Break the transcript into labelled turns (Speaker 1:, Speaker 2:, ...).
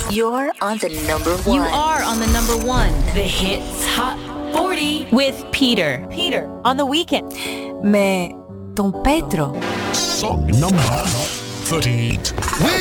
Speaker 1: You're on the number one.
Speaker 2: You are on the number one. The Hits Hot 40 with Peter. Peter on the weekend.
Speaker 3: Mais ton Pedro.
Speaker 4: Song number 38.